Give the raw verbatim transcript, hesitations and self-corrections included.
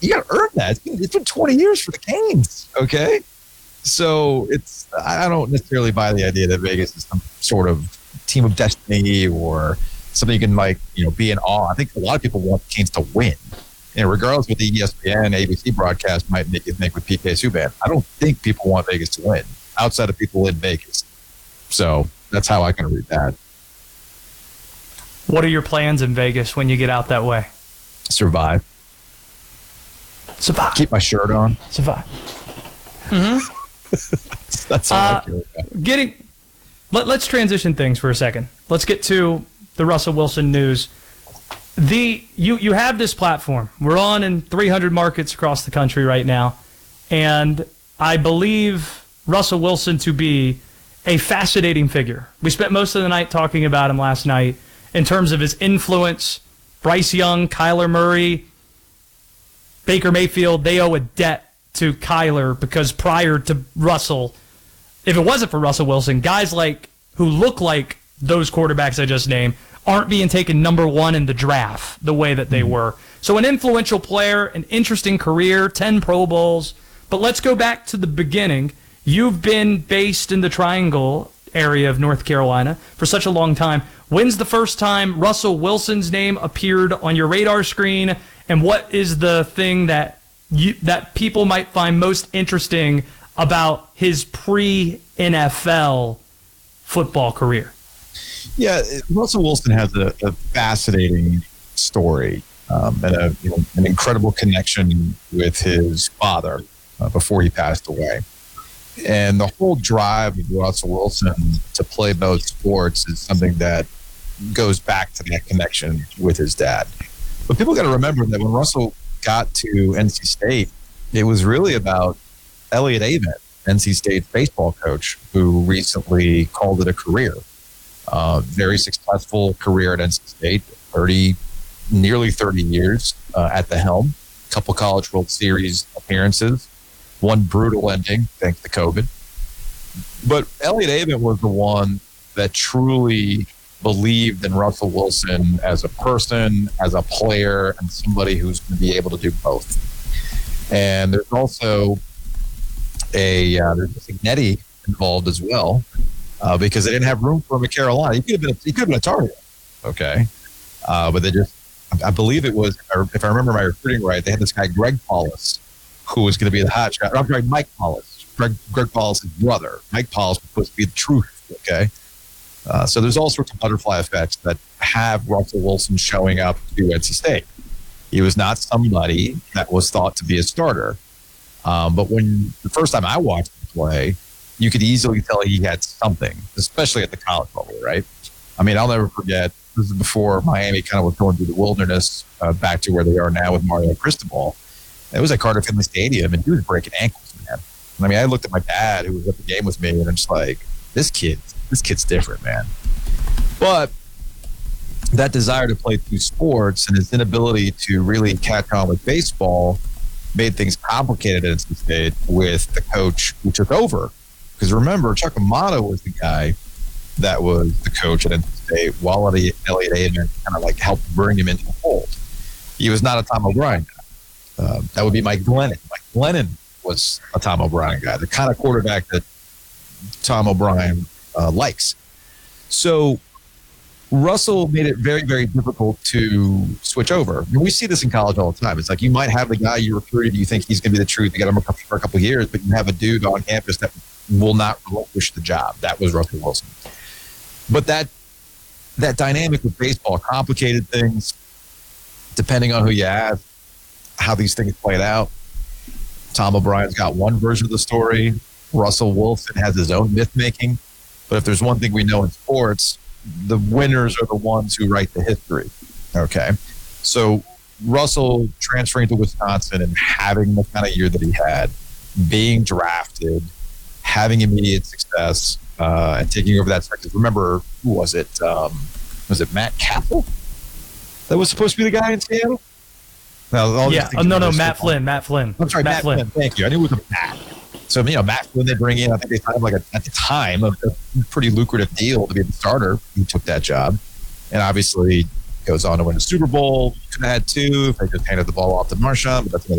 you got to earn that. It's been, it's been twenty years for the Canes. Okay. So it's, I don't necessarily buy the idea that Vegas is some sort of team of destiny or something you can like, you know, be in awe. I think a lot of people want the Canes to win. And regardless of what the E S P N, A B C broadcast might make it make with P K Subban, I don't think people want Vegas to win outside of people in Vegas. So that's how I can read that. What are your plans in Vegas when you get out that way? Survive. Survive. Keep my shirt on. Survive. Mm-hmm. That's all uh, I care about. Getting, let, let's transition things for a second. Let's get to the Russell Wilson news. The you you have this platform. We're on in three hundred markets across the country right now, and I believe Russell Wilson to be a fascinating figure. We spent most of the night talking about him last night in terms of his influence. Bryce Young, Kyler Murray, Baker Mayfield, they owe a debt to Kyler because prior to Russell, if it wasn't for Russell Wilson, guys like who look like those quarterbacks I just named aren't being taken number one in the draft the way that they were. So an influential player, an interesting career, ten Pro Bowls. But let's go back to the beginning. You've been based in the Triangle area of North Carolina for such a long time. When's the first time Russell Wilson's name appeared on your radar screen? And what is the thing that you, that people might find most interesting about his pre-N F L football career? Yeah, Russell Wilson has a, a fascinating story um, and a, you know, an incredible connection with his father uh, before he passed away. And the whole drive of Russell Wilson to play both sports is something that goes back to that connection with his dad. But people got to remember that when Russell got to N C State, it was really about Elliott Avent, N C State's baseball coach, who recently called it a career. Uh, very successful career at N C State, thirty, nearly thirty years uh, at the helm. A couple College World Series appearances, one brutal ending thanks to COVID. But Elliott Avent was the one that truly believed in Russell Wilson as a person, as a player, and somebody who's going to be able to do both. And there's also a uh, there's a Signetti involved as well. Uh, because they didn't have room for him at Carolina. He could have been, he could have been a Target, okay? Uh, but they just, I believe it was, if I remember my recruiting right, they had this guy, Greg Paulus, who was going to be the hot shot. I'm sorry, Mike Paulus. Greg, Greg Paulus' brother. Mike Paulus was supposed to be the truth, okay? Uh, so there's all sorts of butterfly effects that have Russell Wilson showing up to N C State. He was not somebody that was thought to be a starter. Um, but when the first time I watched him play, you could easily tell he had something, especially at the college level, right? I mean, I'll never forget, this is before Miami kind of was going through the wilderness uh, back to where they are now with Mario Cristobal. It was at Carter Finley Stadium, and he was breaking ankles, man. And I mean, I looked at my dad, who was at the game with me, and I'm just like, this kid, this kid's different, man. But that desire to play through sports and his inability to really catch on with baseball made things complicated at N C State with the coach who took over. Because remember, Chuck Amato was the guy that was the coach at N C State, while Elliott Avent kind of like helped bring him into the fold. He was not a Tom O'Brien guy. Uh, that would be Mike Glennon. Mike Glennon was a Tom O'Brien guy, the kind of quarterback that Tom O'Brien uh, likes. So Russell made it very, very difficult to switch over. I mean, we see this in college all the time. It's like you might have the guy you recruited, you think he's going to be the truth, you get him for a couple of years, but you have a dude on campus that will not relinquish the job. That was Russell Wilson. But that that dynamic with baseball complicated things, depending on who you ask, how these things played out. Tom O'Brien's got one version of the story. Russell Wilson has his own myth-making. But if there's one thing we know in sports, the winners are the ones who write the history. Okay? So Russell transferring to Wisconsin and having the kind of year that he had, being drafted, having immediate success, uh, and taking over that sector. Remember, who was it? Um, was it Matt Cassel that was supposed to be the guy in Seattle? No, yeah, oh, no, no, Matt Flynn. Matt Flynn. I'm sorry, Matt, Matt Flynn. Flynn. Thank you. I knew it was a Matt. So, you know, Matt Flynn they bring in, I think they signed like a, at the time, a, a pretty lucrative deal to be the starter. He took that job. And obviously goes on to win a Super Bowl. Could have had two if they just handed the ball off to Marshawn, but that's another